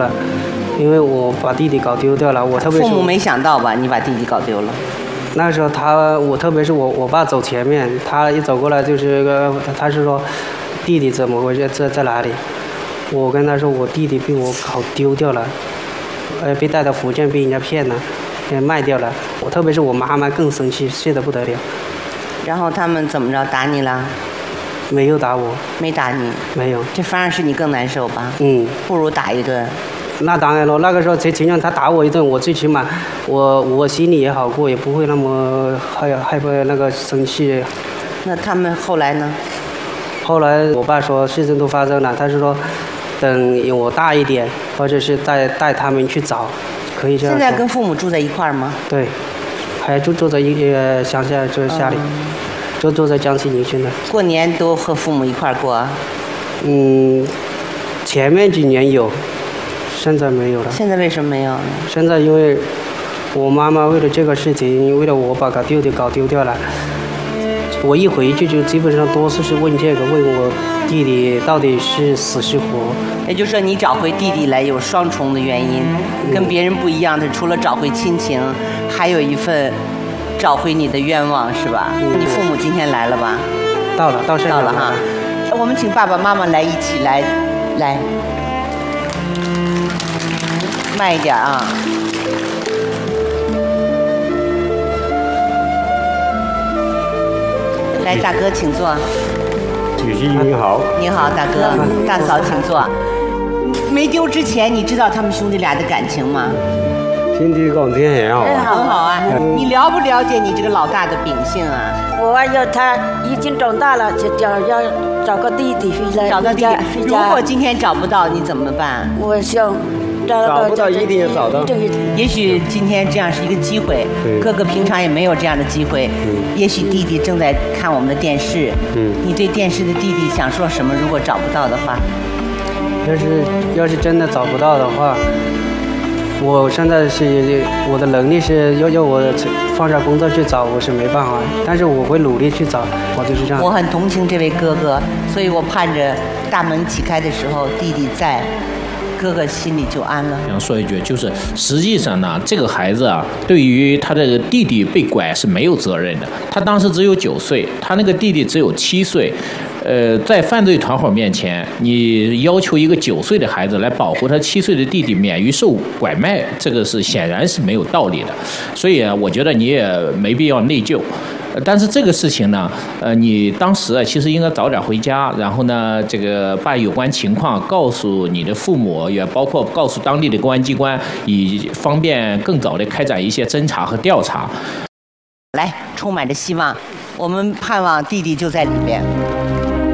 了，因为我把弟弟搞丢掉了。我特别是父母没想到吧，你把弟弟搞丢了。 那时候我特别是我爸走前面，他一走过来就是他是说弟弟怎么回事，在哪里？我跟他说我弟弟被我搞丢掉了，被带到福建被人家骗了，卖掉了。我特别是我妈妈更生气，气得不得了。 然后他们怎么着打你了？ 没有打我。 没打你？ 没有。 这反而是你更难受吧？不如打一顿。 那当然了，那个时候谁情愿他打我一顿，我最起码我心里也好过，也不会那么害怕那个生气。 那他们后来呢？ 后来我爸说事情都发生了，他是说等我大一点，或者是带他们去找，可以这样说。 现在跟父母住在一块儿吗？ 对，还住在乡下，就是家里，就住在江西宁村的。 过年都和父母一块儿过？ 前面几年有，现在没有了。 现在为什么没有呢？ 现在因为我妈妈为了这个事情，为了我把弟弟搞丢掉了，我一回去就基本上多数是问这个，问我弟弟到底是死是活。 也就是说，你找回弟弟来有双重的原因，跟别人不一样的，除了找回亲情，还有一份找回你的愿望，是吧？你父母今天来了吧？ 到了哈。我们请爸爸妈妈来一起来，慢一点啊。来，大哥，请坐。 主席你好。 你好，大哥，大嫂，请坐。没丢之前，你知道他们兄弟俩的感情吗？ 兄弟感情很好。 很好啊。你了不了解你这个老大的秉性啊？ 我要他已经长大了，就要找个弟弟回来。 找个弟弟。如果今天找不到，你怎么办？ 我想。 找不到一定找到。 也许今天这样是一个机会，哥哥平常也没有这样的机会。也许弟弟正在看我们的电视。你对电视的弟弟想说什么？如果找不到的话， 要是真的找不到的话，我现在是我的能力是要我放下工作去找，我是没办法，但是我会努力去找，我就是这样。 我很同情这位哥哥，所以我盼着大门启开的时候，弟弟在。哥哥心里就安了。 想说一句，就是实际上呢，这个孩子啊，对于他的弟弟被拐是没有责任的。他当时只有9岁，他那个弟弟只有7岁。在犯罪团伙面前，你要求一个9岁的孩子来保护他7岁的弟弟免于受拐卖，这个是显然是没有道理的。所以我觉得你也没必要内疚。但是这个事情呢，你当时其实应该早点回家，然后呢，这个把有关情况告诉你的父母，也包括告诉当地的公安机关，以方便更早的开展一些侦查和调查。 来，充满着希望，我们盼望弟弟就在里边。